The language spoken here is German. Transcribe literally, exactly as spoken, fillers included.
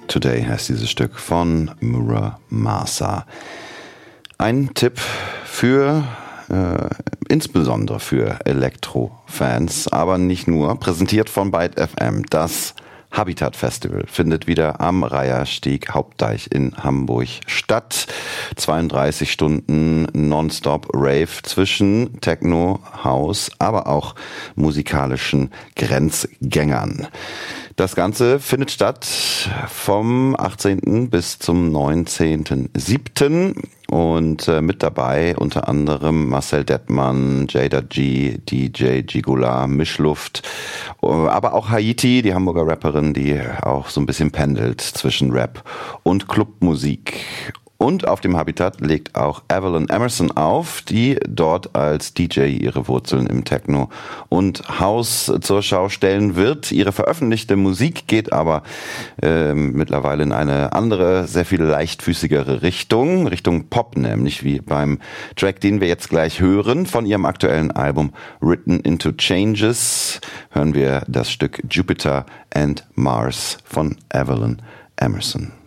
Today heißt dieses Stück von Muramasa. Ein Tipp für äh, insbesondere für Elektro-Fans, aber nicht nur, präsentiert von Byte F M. Das Habitat Festival findet wieder am Reihersteg Hauptdeich in Hamburg statt. zweiunddreißig Stunden Nonstop Rave zwischen Techno, House, aber auch musikalischen Grenzgängern. Das Ganze findet statt vom achtzehnten bis zum neunzehnten siebten und äh, mit dabei unter anderem Marcel Dettmann, Jada G, D J Gigula, Mischluft, aber auch Haiti, die Hamburger Rapperin, die auch so ein bisschen pendelt zwischen Rap und Clubmusik. Und auf dem Habitat legt auch Evelyn Emerson auf, die dort als D J ihre Wurzeln im Techno und House zur Schau stellen wird. Ihre veröffentlichte Musik geht aber äh, mittlerweile in eine andere, sehr viel leichtfüßigere Richtung, Richtung Pop nämlich, wie beim Track, den wir jetzt gleich hören. Von ihrem aktuellen Album Written into Changes hören wir das Stück Jupiter and Mars von Evelyn Emerson.